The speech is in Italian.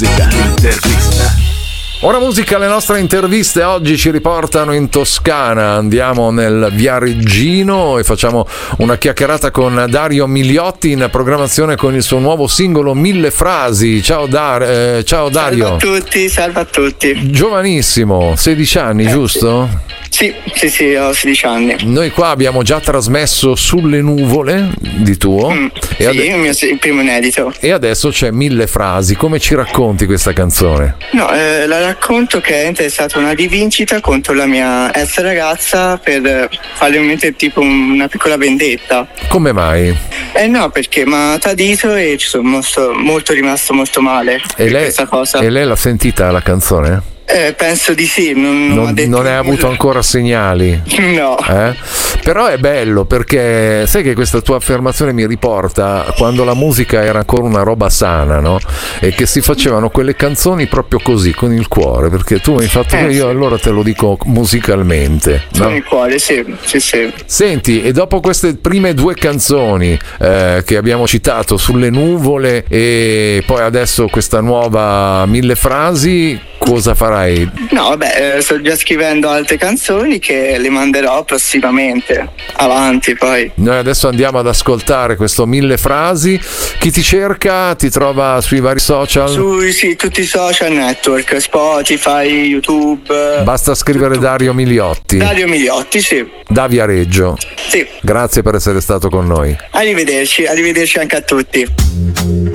musica, l'intervista. Ora musica, le nostre interviste oggi ci riportano in Toscana, andiamo nel Viareggino e facciamo una chiacchierata con Dario Migliotti in programmazione con il suo nuovo singolo Mille Frasi. Ciao Dario. Salve a tutti. Giovanissimo, 16 anni, giusto? Sì, ho 16 anni. Noi qua abbiamo già trasmesso Sulle nuvole di tuo. Il mio inedito. E adesso c'è Mille Frasi. Come ci racconti questa canzone? No, la racconto che è stata una rivincita contro la mia ex ragazza per farle mettere tipo una piccola vendetta. Come mai? No, perché mi ha tradito e ci sono rimasto molto male per questa cosa. E lei l'ha sentita la canzone? Penso di sì, non hai avuto ancora segnali? No. Però è bello perché sai che questa tua affermazione mi riporta quando la musica era ancora una roba sana, no? E che si facevano quelle canzoni proprio così, con il cuore, perché tu mi hai fatto io allora te lo dico musicalmente, no? Con il cuore, sì. Senti, e dopo queste prime due canzoni che abbiamo citato, Sulle nuvole e poi adesso questa nuova Mille Frasi, cosa farai? No, vabbè, sto già scrivendo altre canzoni che le manderò prossimamente, avanti poi. Noi adesso andiamo ad ascoltare questo Mille Frasi. Chi ti cerca? Ti trova sui vari social? Sì, tutti i social network, Spotify, YouTube. Basta scrivere tutto. Dario Migliotti. Dario Migliotti, sì. Da Viareggio. Sì. Grazie per essere stato con noi. Arrivederci anche a tutti.